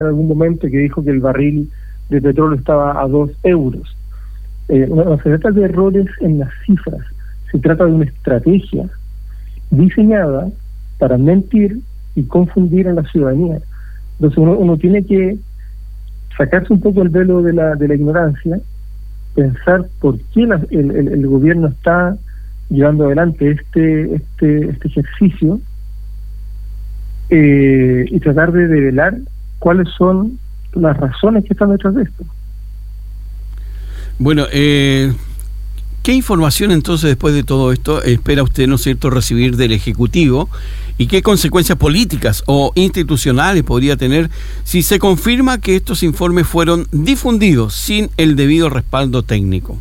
en algún momento que dijo que el barril de petróleo estaba a 2 euros. No se trata de errores en las cifras, se trata de una estrategia diseñada para mentir y confundir a la ciudadanía. Entonces uno tiene que sacarse un poco el velo de la ignorancia, pensar por qué el gobierno está llevando adelante este ejercicio y tratar de develar cuáles son las razones que están detrás de esto. Bueno, ¿qué información entonces después de todo esto espera usted, ¿no es cierto?, recibir del Ejecutivo y qué consecuencias políticas o institucionales podría tener si se confirma que estos informes fueron difundidos sin el debido respaldo técnico?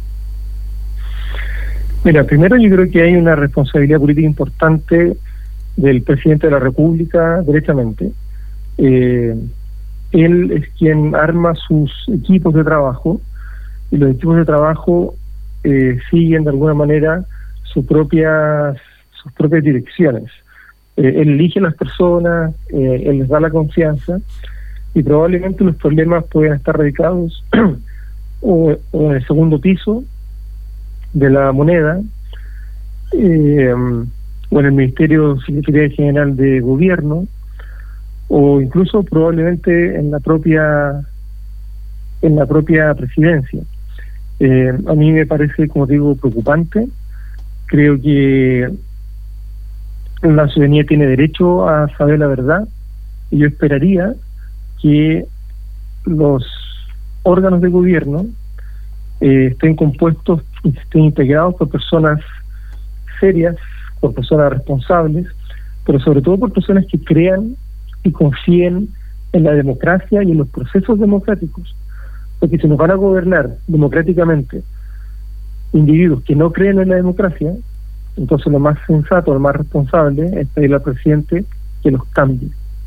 Mira, primero yo creo que hay una responsabilidad política importante del presidente de la República, derechamente. Él es quien arma sus equipos de trabajo, y los equipos de trabajo siguen de alguna manera sus propias direcciones. Él elige a las personas, él les da la confianza, y probablemente los problemas pueden estar radicados o en el segundo piso de la moneda, o en el Ministerio Secretaría General de Gobierno, o incluso probablemente en la propia presidencia. A mí me parece, como digo, preocupante. Creo que la ciudadanía tiene derecho a saber la verdad, y yo esperaría que los órganos de gobierno estén compuestos y estén integrados por personas serias, por personas responsables, pero sobre todo por personas que crean y confíen en la democracia y en los procesos democráticos. Porque si nos van a gobernar democráticamente individuos que no creen en la democracia, entonces lo más sensato, lo más responsable es pedirle al presidente que los cambie.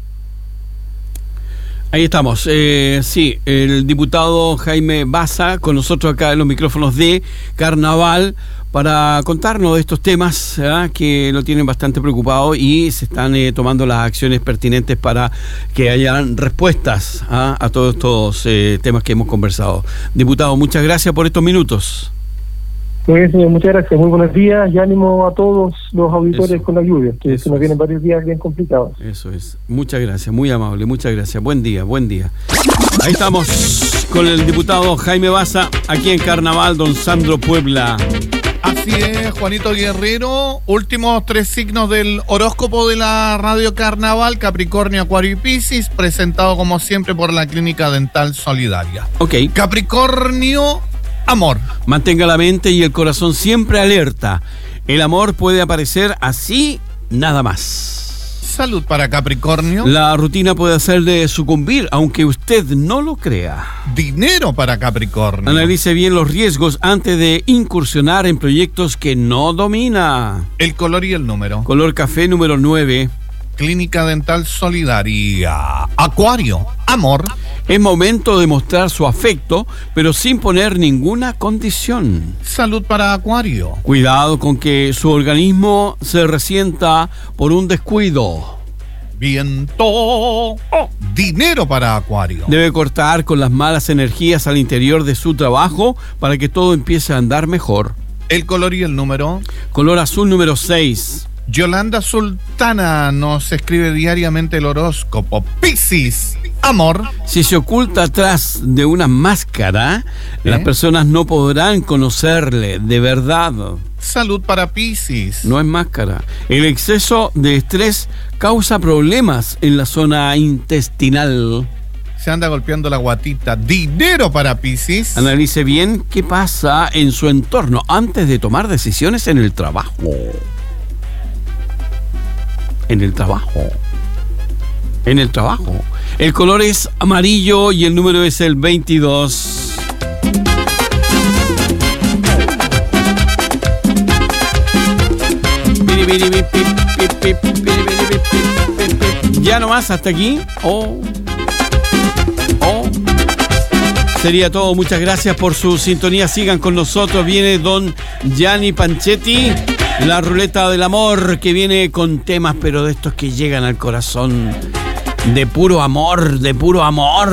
Ahí estamos. Sí, el diputado Jaime Baza con nosotros acá en los micrófonos de Carnaval para contarnos de estos temas que lo tienen bastante preocupado y se están tomando las acciones pertinentes para que hayan respuestas a todos estos temas que hemos conversado. Diputado, muchas gracias por estos minutos. Muy bien, señor, muchas gracias. Muy buenos días y ánimo a todos los auditores con la lluvia, que se nos vienen varios días bien complicados. Eso es. Muchas gracias, muy amable, muchas gracias. Buen día, buen día. Ahí estamos con el diputado Jaime Baza, aquí en Carnaval, don Sandro Puebla. Así es, Juanito Guerrero. Últimos 3 signos del horóscopo de la Radio Carnaval: Capricornio, Acuario y Piscis, presentado como siempre por la Clínica Dental Solidaria. Ok. Capricornio, amor. Mantenga la mente y el corazón siempre alerta. El amor puede aparecer así, nada más. Salud para Capricornio. La rutina puede hacerle sucumbir, aunque usted no lo crea. Dinero para Capricornio. Analice bien los riesgos antes de incursionar en proyectos que no domina. El color y el número. Color café número 9. Clínica Dental Solidaria. Acuario, amor. Es momento de mostrar su afecto, pero sin poner ninguna condición. Salud para Acuario. Cuidado con que su organismo se resienta por un descuido. Viento. Dinero para Acuario. Debe cortar con las malas energías al interior de su trabajo para que todo empiece a andar mejor. El color y el número. Color azul número 6. Yolanda Sultana nos escribe diariamente el horóscopo. Piscis, amor. Si se oculta atrás de una máscara, las personas no podrán conocerle de verdad. Salud para Piscis. No es máscara. El exceso de estrés causa problemas en la zona intestinal. Se anda golpeando la guatita. Dinero para Piscis. Analice bien qué pasa en su entorno antes de tomar decisiones en el trabajo. En el trabajo. El color es amarillo y el número es el 22. Ya nomás hasta aquí. Sería todo. Muchas gracias por su sintonía. Sigan con nosotros. Viene don Gianni Panchetti, la ruleta del amor, que viene con temas, pero de estos que llegan al corazón. de puro amor,